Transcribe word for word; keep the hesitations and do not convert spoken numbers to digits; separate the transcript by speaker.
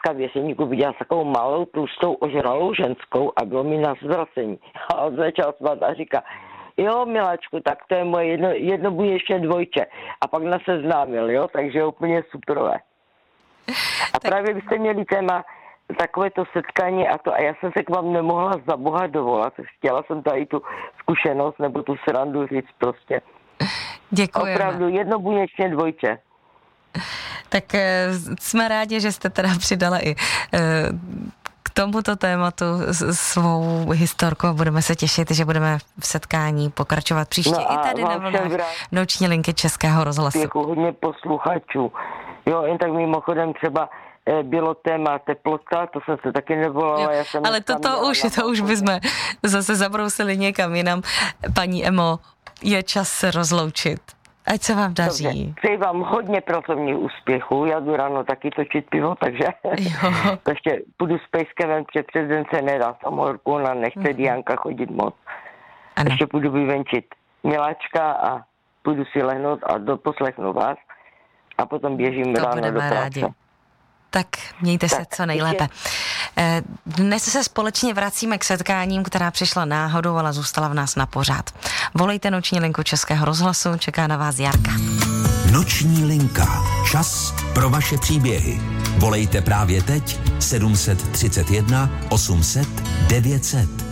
Speaker 1: dneska v Jeseníku viděla takovou malou, tlustou, ožralou ženskou a bylo mi na zvracení. A on začal spát a říká, jo, miláčku, tak to je moje jedno, jedno bude ještě dvojče. A pak nás seznámil, jo, takže je úplně superové. A tak... právě byste měli téma takovéto setkání a to, a já jsem se k vám nemohla za boha dovolat. Chtěla jsem tady tu zkušenost nebo tu srandu říct prostě.
Speaker 2: Děkujeme.
Speaker 1: Opravdu jedno buněčně dvojče.
Speaker 2: Tak e, jsme rádi, že jste teda přidala i e, k tomuto tématu svou historku a budeme se těšit, že budeme v setkání pokračovat příště no i tady na vlnách noční linky Českého rozhlasu.
Speaker 1: Děkuji, hodně posluchačů. Jo, jen tak mimochodem třeba bylo téma teplota, to jsem se taky nevolala. Já jsem
Speaker 2: ale to, to už, to už bychom zase zabrousili někam jinam. Paní Emo, je čas se rozloučit. Ať se vám daří.
Speaker 1: Dobře. Přeji vám hodně pracovních úspěchů. Já jdu ráno taky točit pivo, takže ještě půjdu s pejskevem, protože přes den se nedá samorku, ona nechce mm-hmm. Dianka chodit moc. Ano. Ještě půjdu vyvenčit miláčka a půjdu si lehnout a doposlechnu vás a potom běžím to ráno do práce. Rádi.
Speaker 2: Tak mějte tak, se co nejlépe. Dnes se společně vracíme k setkáním, která přišla náhodou, ale zůstala v nás na pořád. Volejte noční linku Českého rozhlasu, čeká na vás Jarka.
Speaker 3: Noční linka. Čas pro vaše příběhy. Volejte právě teď sedm set třicet jedna osm set devět set.